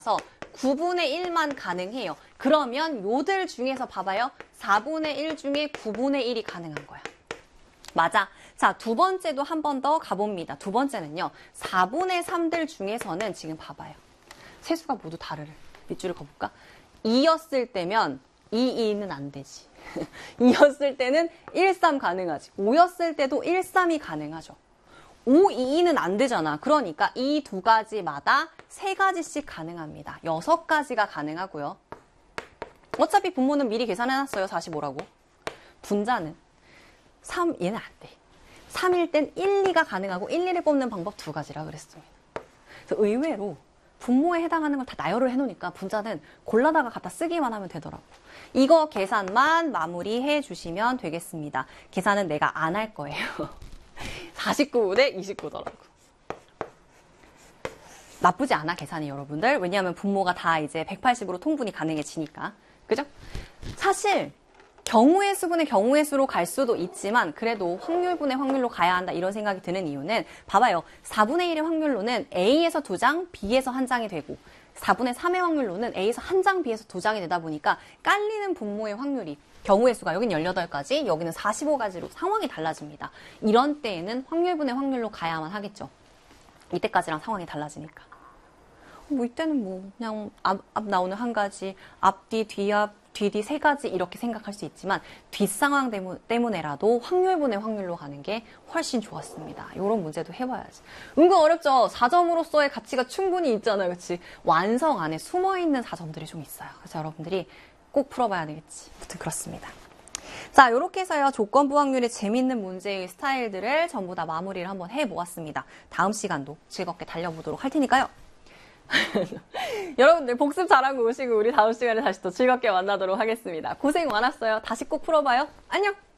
그래서 9분의 1만 가능해요. 그러면 요들 중에서 봐봐요. 4분의 1 중에 9분의 1이 가능한 거야. 맞아. 자, 두 번째도 한 번 더 가봅니다. 두 번째는요. 4분의 3들 중에서는 지금 봐봐요. 세수가 모두 다르를. 밑줄을 그어볼까? 2였을 때면 2, 2는 안 되지. 2였을 때는 1, 3 가능하지. 5였을 때도 1, 3이 가능하죠. 5, 2, 2는 안 되잖아. 그러니까 이 두 가지마다 세 가지씩 가능합니다. 6가지가 가능하고요. 어차피 분모는 미리 계산해놨어요. 45라고. 분자는 3, 얘는 안 돼. 3일 땐 1, 2가 가능하고 1, 2를 뽑는 방법 두 가지라 그랬습니다. 그래서 의외로 분모에 해당하는 걸 다 나열을 해놓으니까 분자는 골라다가 갖다 쓰기만 하면 되더라고. 이거 계산만 마무리해 주시면 되겠습니다. 계산은 내가 안 할 거예요. 49대 29더라고. 나쁘지 않아, 계산이 여러분들. 왜냐하면 분모가 다 이제 180으로 통분이 가능해지니까. 그죠? 사실 경우의 수분의 경우의 수로 갈 수도 있지만 그래도 확률분의 확률로 가야 한다 이런 생각이 드는 이유는 봐봐요. 4분의 1의 확률로는 A에서 2장, B에서 1장이 되고 4분의 3의 확률로는 A에서 1장, B에서 2장이 되다 보니까 깔리는 분모의 확률이 경우의 수가 여긴 18가지, 여기는 45가지로 상황이 달라집니다. 이런 때에는 확률분의 확률로 가야만 하겠죠. 이때까지랑 상황이 달라지니까. 뭐 이때는 뭐 그냥 앞 나오는 한 가지, 앞뒤, 뒤앞, 뒤뒤 세 가지 이렇게 생각할 수 있지만 뒷상황 때문에라도 확률분의 확률로 가는 게 훨씬 좋았습니다. 이런 문제도 해봐야지. 은근 어렵죠? 4점으로서의 가치가 충분히 있잖아요. 그치? 완성 안에 숨어있는 4점들이 좀 있어요. 그래서 여러분들이 꼭 풀어봐야 되겠지. 아무튼 그렇습니다. 자, 이렇게 해서요. 조건부 확률의 재밌는 문제의 스타일들을 전부 다 마무리를 한번 해보았습니다. 다음 시간도 즐겁게 달려보도록 할 테니까요. 여러분들 복습 잘하고 오시고 우리 다음 시간에 다시 또 즐겁게 만나도록 하겠습니다. 고생 많았어요. 다시 꼭 풀어봐요. 안녕!